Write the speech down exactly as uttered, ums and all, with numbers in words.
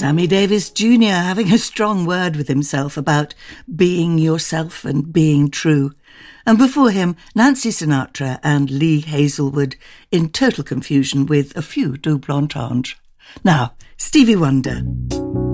Sammy Davis Junior having a strong word with himself about being yourself and being true. And before him, Nancy Sinatra and Lee Hazelwood in total confusion with a few double entendres. Now, Stevie Wonder.